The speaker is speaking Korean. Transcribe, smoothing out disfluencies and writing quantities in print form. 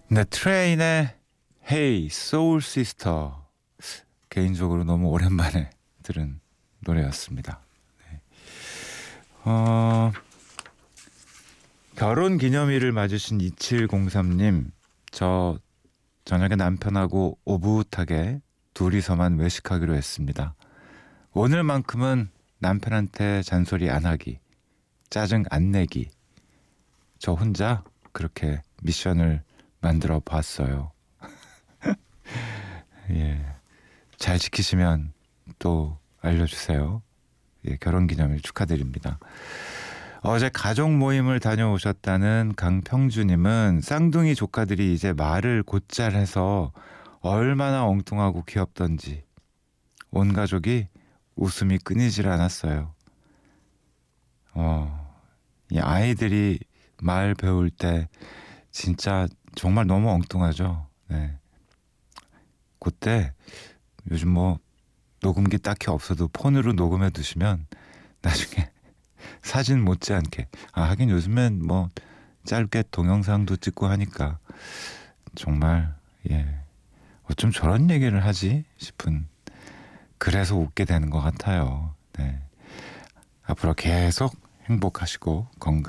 네, 트레인의 Hey Soul Sister 개인적으로 너무 오랜만에 들은 노래였습니다. 네. 결혼 기념일을 맞으신 2703님, 저 저녁에 남편하고 오붓하게 둘이서만 외식하기로 했습니다. 오늘만큼은 남편한테 잔소리 안 하기, 짜증 안 내기. 저 혼자 그렇게 미션을 만들어 봤어요. 예, 잘 지키시면 또 알려주세요. 예, 결혼기념일 축하드립니다. 어제 가족 모임을 다녀오셨다는 강평주님은 쌍둥이 조카들이 이제 말을 곧잘 해서 얼마나 엉뚱하고 귀엽던지 온 가족이 웃음이 끊이질 않았어요. 이 아이들이 말 배울 때 진짜 정말 너무 엉뚱하죠. 네. 그때 요즘 뭐 녹음기 딱히 없어도 폰으로 녹음해 두시면 나중에 사진 못지않게 하긴 요즘엔 뭐 짧게 동영상도 찍고 하니까 정말 어쩜 저런 얘기를 하지 싶은 그래서 웃게 되는 것 같아요. 네. 앞으로 계속 행복하시고 건강